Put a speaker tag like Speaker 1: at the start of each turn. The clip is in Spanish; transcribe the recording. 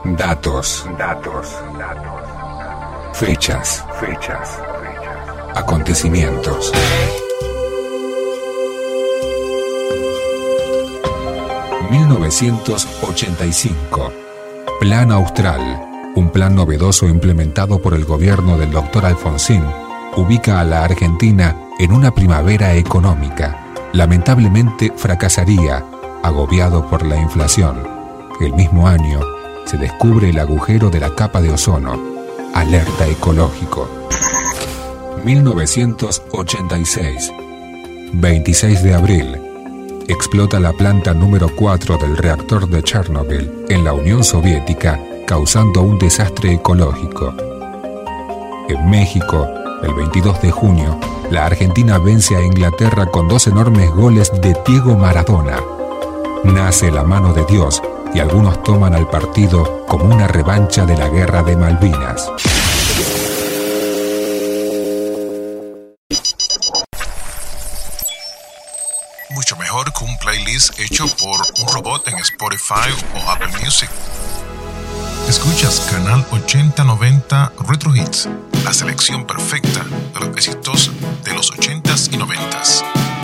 Speaker 1: Datos. Fechas. Acontecimientos. ...1985... Plan Austral, un plan novedoso implementado por el gobierno del Dr. Alfonsín, ubica a la Argentina en una primavera económica. Lamentablemente fracasaría, agobiado por la inflación. El mismo año, se descubre el agujero de la capa de ozono. Alerta ecológico. 1986. 26 de abril. Explota la planta número 4 del reactor de Chernobyl en la Unión Soviética, causando un desastre ecológico. En México, el 22 de junio, la Argentina vence a Inglaterra con 2 enormes goles de Diego Maradona. Nace la mano de Dios y algunos toman al partido como una revancha de la Guerra de Malvinas.
Speaker 2: Mucho mejor que un playlist hecho por un robot en Spotify o Apple Music. Escuchas Canal 8090 Retro Hits, la selección perfecta de los éxitos de los 80s y 90s.